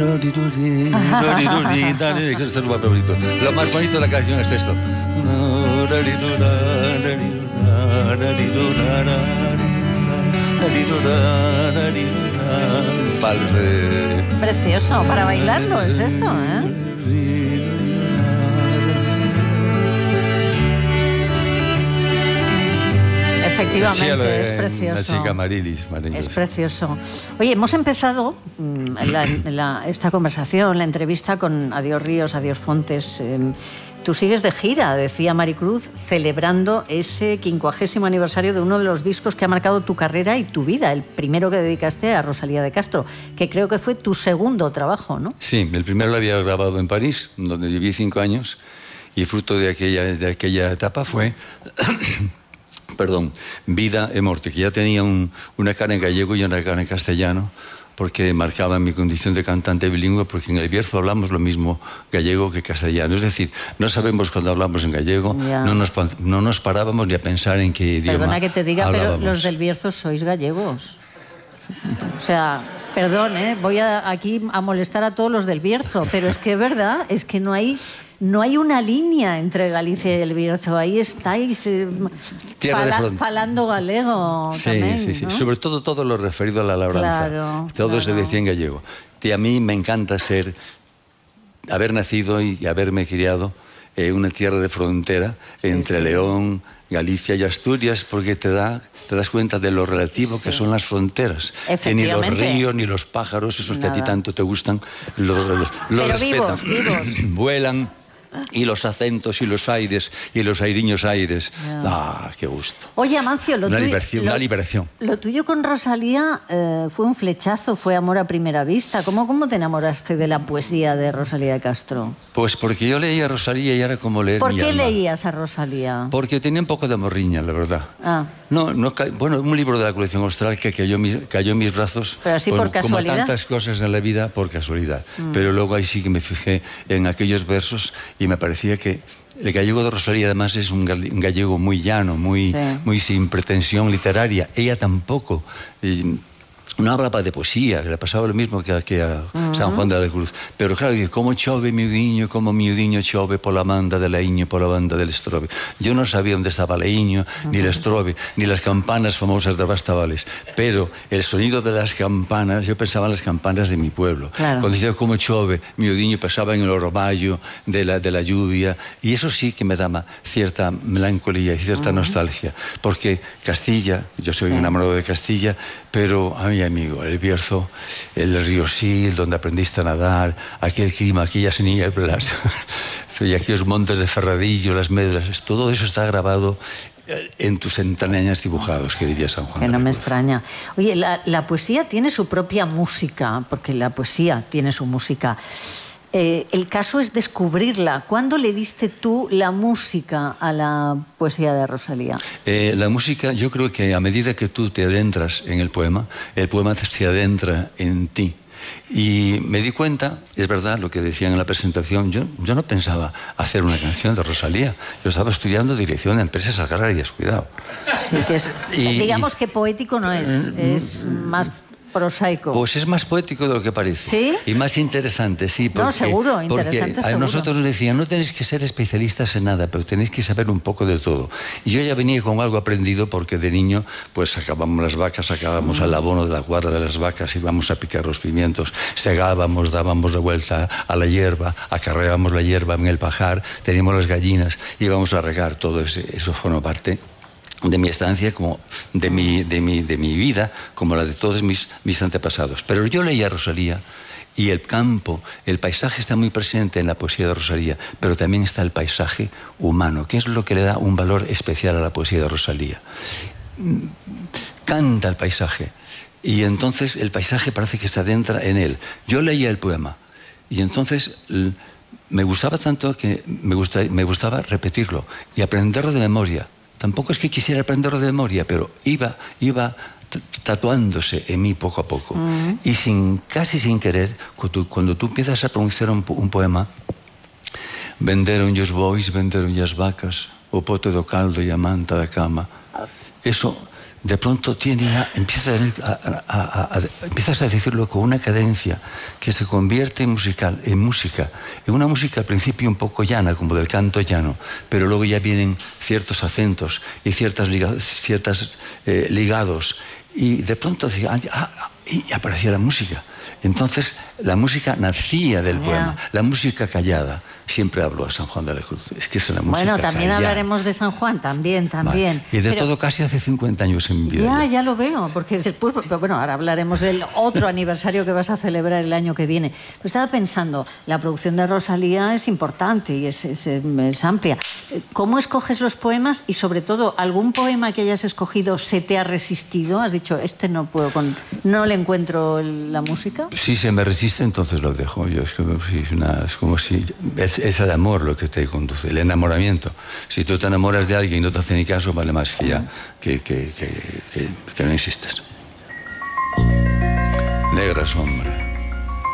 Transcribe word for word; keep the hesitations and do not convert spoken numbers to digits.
es lo más bonito. Lo más bonito de la canción es esto. Palos de... Precioso, para bailarlo es esto, ¿eh? Efectivamente, es precioso. La chica Marilis, es precioso. Oye, hemos empezado la, la, esta conversación, la entrevista con Adiós Ríos, Adiós Fontes. Eh, tú sigues de gira, decía Maricruz, celebrando ese quincuagésimo aniversario de uno de los discos que ha marcado tu carrera y tu vida, el primero que dedicaste a Rosalía de Castro, que creo que fue tu segundo trabajo, ¿no? Sí, el primero lo había grabado en París, donde viví cinco años, y fruto de aquella, de aquella etapa fue... perdón, Vida e Morte, que ya tenía un, una cara en gallego y una cara en castellano, porque marcaba mi condición de cantante bilingüe, porque en El Bierzo hablamos lo mismo gallego que castellano. Es decir, no sabemos cuando hablamos en gallego, no nos, no nos parábamos ni a pensar en qué idioma Perdona que te diga, hablábamos. Pero los del Bierzo sois gallegos. O sea, perdón, ¿eh? Voy a, aquí a molestar a todos los del Bierzo, pero es que es verdad, es que no hay... No hay una línea entre Galicia y el Bierzo. Ahí estáis eh, fala, falando galego sí, también, sí, sí. ¿no? Sobre todo todo lo referido a la labranza. Claro, todo claro. se decía en gallego. Y a mí me encanta ser, haber nacido y haberme criado en una tierra de frontera sí, entre sí. León, Galicia y Asturias, porque te, da, te das cuenta de lo relativo sí. que son las fronteras. Que ni los ríos, ni los pájaros, esos Nada. que a ti tanto te gustan, los, los, los respetan. Vivos, vivos. Vuelan. Y los acentos y los aires y los airiños aires. Yeah. ¡Ah, qué gusto! Oye, Amancio, lo, una tuyo, liberación, lo, una liberación. Lo tuyo con Rosalía eh, fue un flechazo, fue amor a primera vista. ¿Cómo, ¿Cómo te enamoraste de la poesía de Rosalía de Castro? Pues porque yo leía a Rosalía y era como leer ¿Por mi qué alma. leías a Rosalía? Porque tenía un poco de morriña, la verdad. Ah. No, no, bueno, un libro de la colección austral que cayó, cayó en mis brazos. Pero así bueno, por casualidad. Como tantas cosas en la vida, por casualidad. Mm. Pero luego ahí sí que me fijé en aquellos versos y me parecía que el gallego de Rosalía además es un gallego muy llano, muy, sí. muy sin pretensión literaria. Ella tampoco. Y, no hablaba de poesía, le pasaba lo mismo que, que a uh-huh. San Juan de la Cruz. Pero claro, dice, como chove miudiño, como miudiño chove pola manda de la Iño, pola banda del Estrobe. Yo no sabía dónde estaba la Iño, uh-huh. ni el Estrobe, ni las campanas famosas de Bastavales. Pero el sonido de las campanas, yo pensaba en las campanas de mi pueblo. Claro. Cuando decía como chove miudiño, pensaba en el orvallo de la, de la lluvia. Y eso sí que me daba cierta melancolía y cierta uh-huh. nostalgia. Porque Castilla, yo soy sí. enamorado de Castilla, pero a mi amigo, el Bierzo, el río Sil, donde aprendiste a nadar, aquel clima, aquellas nieblas, y aquellos montes de Ferradillo, las medras, todo eso está grabado en tus entrañas dibujados, que diría San Juan. Que no me extraña. Oye, la, la poesía tiene su propia música, porque la poesía tiene su música. Eh, el caso es descubrirla. ¿Cuándo le diste tú la música a la poesía de Rosalía? Eh, la música, yo creo que a medida que tú te adentras en el poema, el poema se adentra en ti. Y me di cuenta, es verdad lo que decían en la presentación, yo, yo no pensaba hacer una canción de Rosalía. Yo estaba estudiando dirección de empresas agrarias, cuidado. Sí, que es, y, digamos y, que poético no es, es más... prosaico. Pues es más poético de lo que parece. ¿Sí? Y más interesante, sí. Porque, no, seguro, interesante porque seguro. A nosotros nos decían, no tenéis que ser especialistas en nada, pero tenéis que saber un poco de todo. Y yo ya venía con algo aprendido porque de niño pues sacábamos las vacas, sacábamos mm. al abono de la guarda de las vacas, íbamos a picar los pimientos, segábamos, dábamos de vuelta a la hierba, acarreábamos la hierba en el pajar, teníamos las gallinas, íbamos a regar, todo ese, eso forma parte de mi estancia, como de mi, de mi, de mi vida, como la de todos mis, mis antepasados. Pero yo leía a Rosalía y el campo, el paisaje está muy presente en la poesía de Rosalía, pero también está el paisaje humano, que es lo que le da un valor especial a la poesía de Rosalía. Canta el paisaje y entonces el paisaje parece que se adentra en él. Yo leía el poema y entonces me gustaba tanto que me gustaba, me gustaba repetirlo y aprenderlo de memoria. Tampoco es que quisiera aprenderlo de memoria, pero iba, iba tatuándose en mí poco a poco. Uh-huh. Y sin, casi sin querer, cuando tú, cuando tú empiezas a pronunciar un, un poema, venderon os bois, venderon as vacas, o pote do caldo e a manta da cama. Eso de pronto tiene ya, empieza a, a, a, a, empiezas a decirlo con una cadencia que se convierte en musical, en música, en una música al principio un poco llana, como del canto llano, pero luego ya vienen ciertos acentos y ciertas, liga, ciertas eh, ligados, y de pronto decía, ah, y aparecía la música. Entonces la música nacía del yeah. poema, la música callada. Siempre hablo a San Juan de la Cruz, es que es la música Bueno, también callada. Hablaremos de San Juan, también, también. Vale. Y de Pero, todo casi hace cincuenta años en mi vida. Ya, ya, ya lo veo, porque después, pero bueno, ahora hablaremos del otro aniversario que vas a celebrar el año que viene. Pero estaba pensando, la producción de Rosalía es importante y es, es, es amplia. ¿Cómo escoges los poemas y sobre todo, algún poema que hayas escogido se te ha resistido? Has dicho, este no puedo, con, no le encuentro la música. Si se me resiste, entonces lo dejo. Yo, es, como si, es, una, es como si... Es, es el amor lo que te conduce, el enamoramiento. Si tú te enamoras de alguien y no te hace ni caso, vale más que ya que, que, que, que, que no insistas. Negra sombra.